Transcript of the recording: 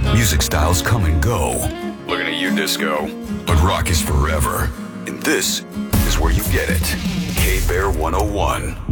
Music styles come and go. Looking at you, disco. But rock is forever. And this is where you get it. K-Bear 101.